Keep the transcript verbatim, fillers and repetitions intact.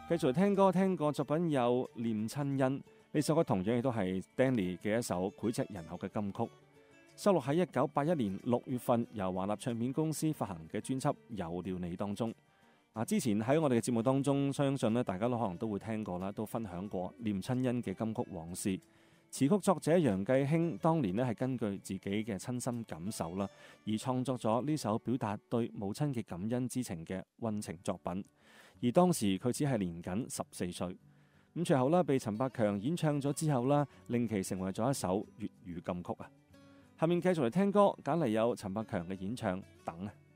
繼續聽歌，聽過作品有《念親恩》，呢首歌同樣亦都係 Danny 嘅一首膾炙人口嘅金曲，收錄喺一九八一年六月份由華納唱片公司發行嘅專輯《有了你》當中。啊，之前喺我哋嘅節目當中，相信咧大家都可能都會聽過啦，都分享過《念親恩》嘅金曲往事。詞曲作者楊繼興當年咧係根據自己嘅親身感受啦，而創作咗呢首表達對母親嘅感恩之情嘅溫情作品。而當時佢只係年僅十四歲，咁隨後啦被陳百強演唱咗之後啦，令其成為咗一首粵語金曲啊！下面繼續嚟聽歌，揀嚟有陳百強嘅演唱《等》啊。